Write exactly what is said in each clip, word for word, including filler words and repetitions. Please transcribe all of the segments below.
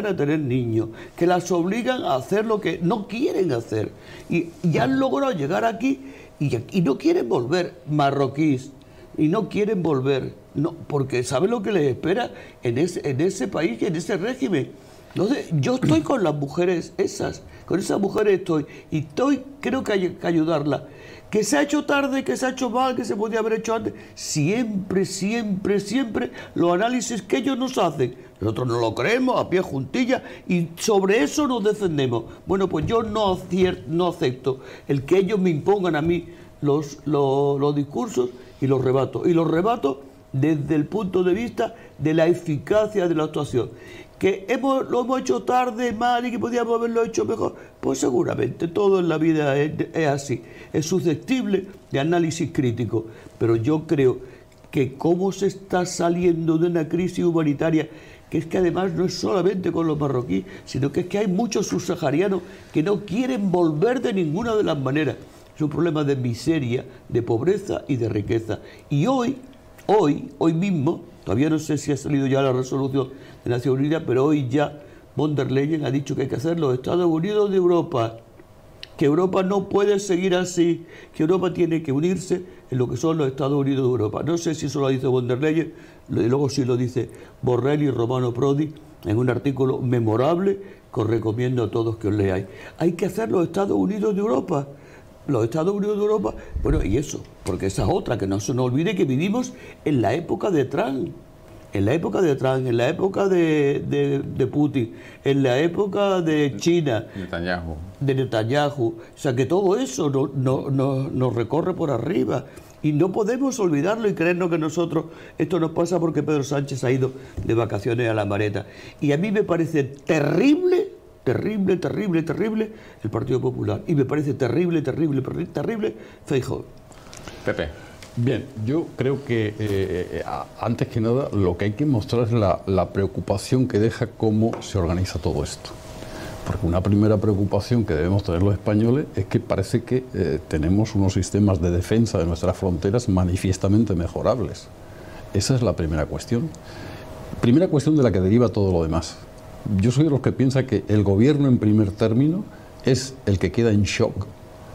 obligan a tener niños, que las obligan a hacer lo que no quieren hacer. Y ya han logrado llegar aquí y, y no quieren volver marroquíes, y no quieren volver, no, porque saben lo que les espera en ese, en ese país y en ese régimen. Entonces, yo estoy con las mujeres esas, con esas mujeres estoy, y estoy, creo que hay que ayudarlas. Que se ha hecho tarde, que se ha hecho mal, que se podía haber hecho antes. Siempre, siempre, siempre los análisis que ellos nos hacen, nosotros no lo creemos a pie juntilla y sobre eso nos defendemos. Bueno, pues yo no, no acepto el que ellos me impongan a mí los, los, los discursos y los rebato. Y los rebato desde el punto de vista de la eficacia de la actuación. Que hemos, lo hemos hecho tarde, mal y que podíamos haberlo hecho mejor, pues seguramente todo en la vida es, es así, es susceptible de análisis crítico, pero yo creo que cómo se está saliendo de una crisis humanitaria, que es que además no es solamente con los marroquíes, sino que es que hay muchos subsaharianos que no quieren volver de ninguna de las maneras. Es un problema de miseria, de pobreza y de riqueza. Y hoy, hoy, hoy mismo, todavía no sé si ha salido ya la resolución de Naciones Unidas, pero hoy ya von der Leyen ha dicho que hay que hacer los Estados Unidos de Europa, que Europa no puede seguir así, que Europa tiene que unirse en lo que son los Estados Unidos de Europa. No sé si eso lo dice von der Leyen, y luego sí lo dice Borrell y Romano Prodi en un artículo memorable que os recomiendo a todos que os leáis. Hay que hacer los Estados Unidos de Europa. Los Estados Unidos de Europa, bueno, y eso, porque esa es otra, que no se nos olvide que vivimos en la época de Trump, en la época de Trump, en la época de, de, de Putin, en la época de China, Netanyahu. de Netanyahu, o sea que todo eso nos no, no, no recorre por arriba y no podemos olvidarlo y creernos que nosotros, esto nos pasa porque Pedro Sánchez ha ido de vacaciones a La Mareta, y a mí me parece terrible, terrible, terrible, terrible el Partido Popular. Y me parece terrible, terrible, terrible Feijóo. Pepe. Bien, yo creo que eh, antes que nada lo que hay que mostrar es la, la preocupación que deja cómo se organiza todo esto. Porque una primera preocupación que debemos tener los españoles es que parece que eh, tenemos unos sistemas de defensa de nuestras fronteras manifiestamente mejorables. Esa es la primera cuestión. Primera cuestión de la que deriva todo lo demás. Yo soy de los que piensa que el gobierno en primer término es el que queda en shock.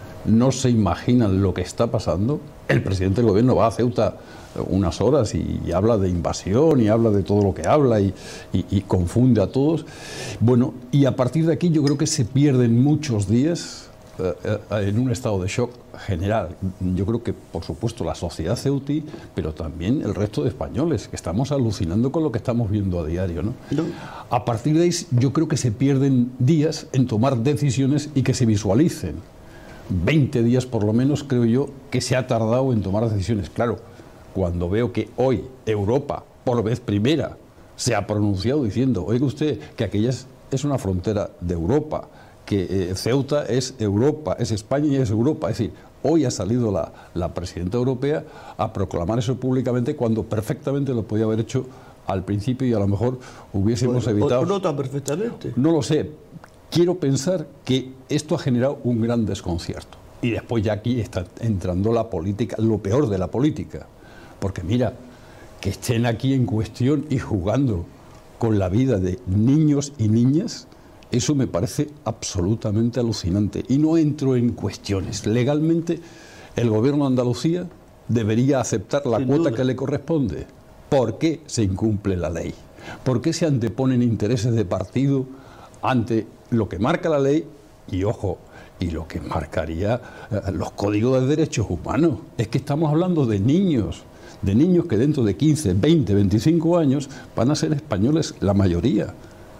No se imaginan lo que está pasando. El presidente del gobierno va a Ceuta unas horas y, y habla de invasión y habla de todo lo que habla y, y, y confunde a todos. Bueno, y a partir de aquí yo creo que se pierden muchos días eh, eh, en un estado de shock general. Yo creo que, por supuesto, la sociedad ceutí, pero también el resto de españoles, que estamos alucinando con lo que estamos viendo a diario, ¿no? No. A partir de ahí yo creo que se pierden días en tomar decisiones y que se visualicen. veinte días por lo menos creo yo que se ha tardado en tomar decisiones. Claro, cuando veo que hoy Europa, por vez primera, se ha pronunciado diciendo, oiga usted, que aquella es, es una frontera de Europa, que eh, Ceuta es Europa, es España y es Europa. Es decir, hoy ha salido la, la presidenta europea a proclamar eso públicamente cuando perfectamente lo podía haber hecho al principio y a lo mejor hubiésemos bueno, evitado... No tan perfectamente. No lo sé. Quiero pensar que esto ha generado un gran desconcierto. Y después ya aquí está entrando la política, lo peor de la política. Porque mira, que estén aquí en cuestión y jugando con la vida de niños y niñas, eso me parece absolutamente alucinante. Y no entro en cuestiones. Legalmente, el gobierno de Andalucía debería aceptar la Sin cuota duda. que le corresponde. ¿Por qué se incumple la ley? ¿Por qué se anteponen intereses de partido ante lo que marca la ley y, ojo, y lo que marcaría eh, los códigos de derechos humanos? Es que estamos hablando de niños, de niños que dentro de quince, veinte, veinticinco años van a ser españoles la mayoría,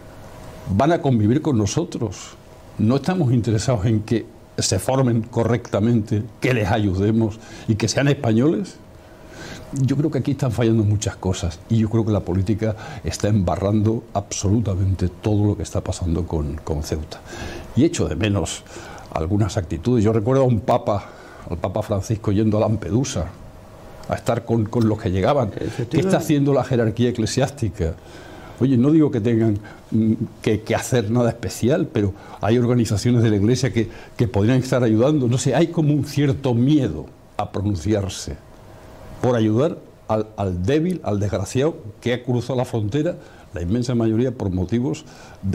van a convivir con nosotros. No estamos interesados en que se formen correctamente, que les ayudemos y que sean españoles. Yo creo que aquí están fallando muchas cosas y yo creo que la política está embarrando absolutamente todo lo que está pasando con, con Ceuta. Y echo de menos algunas actitudes. Yo recuerdo a un papa, al Papa Francisco, yendo a Lampedusa a estar con, con los que llegaban. ¿Qué está haciendo la jerarquía eclesiástica? Oye, no digo que tengan que, que hacer nada especial, pero hay organizaciones de la Iglesia que, que podrían estar ayudando. No sé, hay como un cierto miedo a pronunciarse por ayudar al, al débil, al desgraciado que ha cruzado la frontera, la inmensa mayoría por motivos de